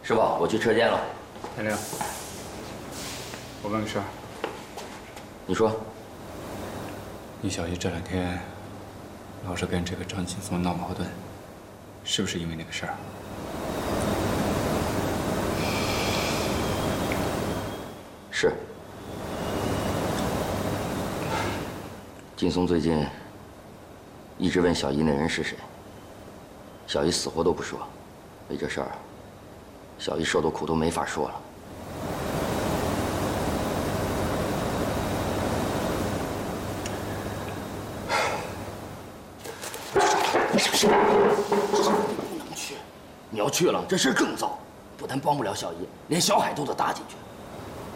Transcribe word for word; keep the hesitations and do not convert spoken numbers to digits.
师傅，我去车间了。 天亮，我问个事儿。 你说。 你小姨这两天老是跟这个张劲松闹矛盾，是不是因为那个事儿？ 是。劲松最近一直问小姨那人是谁，小姨死活都不说。为这事儿，小姨受的苦都没法说了。你什么事？不能去！你要去了，这事更糟，不但帮不了小姨，连小海都得搭进去。